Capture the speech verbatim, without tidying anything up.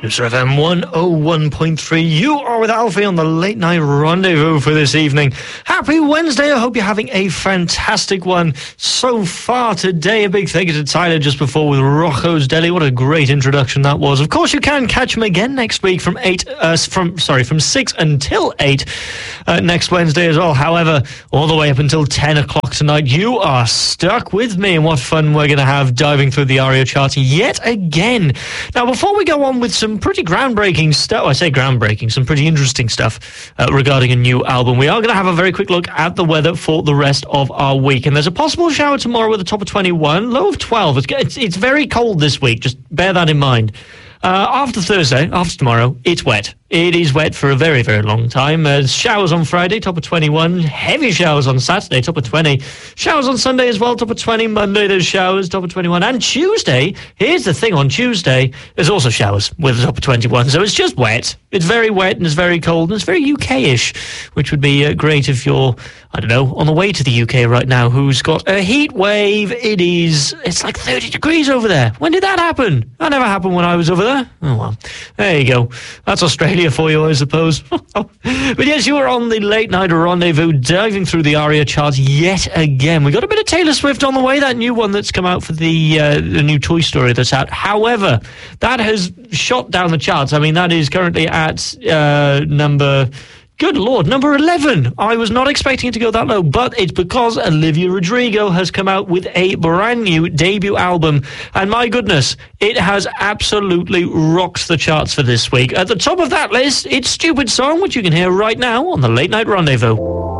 Super F M one oh one point three. You are with Alfie on the Late Night Rendezvous for this evening. Happy Wednesday. I hope you're having a fantastic one so far today. A big thank you to Tyler just before with Rocco's Deli. What a great introduction that was. Of course, you can catch him again next week from eight, uh, from sorry, from six until eight uh, next Wednesday as well. However, all the way up until ten o'clock tonight, you are stuck with me, and what fun we're going to have diving through the ARIA charts yet again. Now, before we go on with some pretty groundbreaking stuff, I say groundbreaking, some pretty interesting stuff uh, regarding a new album, we are going to have a very quick look at the weather for the rest of our week. And there's a possible shower tomorrow with a top of twenty-one, low of twelve. It's, it's, it's very cold this week, just bear that in mind. Uh, after Thursday, after tomorrow, it's wet. It is wet for a very, very long time. Uh, showers on Friday, top of twenty-one. Heavy showers on Saturday, top of twenty. Showers on Sunday as well, top of twenty. Monday, there's showers, top of twenty-one. And Tuesday, here's the thing, on Tuesday, there's also showers with a top of twenty-one. So it's just wet. It's very wet and it's very cold and it's very U K-ish, which would be uh, great if you're, I don't know, on the way to the U K right now, who's got a heat wave. It is, it's like thirty degrees over there. When did that happen? That never happened when I was over there. Oh, well, there you go. That's Australia for you, I suppose. But yes, you are on the Late Night Rendezvous, diving through the ARIA charts yet again. We got a bit of Taylor Swift on the way, that new one that's come out for the uh, the new Toy Story that's out. However, that has shot down the charts. I mean, that is currently at uh, number... Good Lord, number eleven. I was not expecting it to go that low, but it's because Olivia Rodrigo has come out with a brand new debut album. And my goodness, it has absolutely rocked the charts for this week. At the top of that list, it's Stupid Song, which you can hear right now on the Late Night Rendezvous.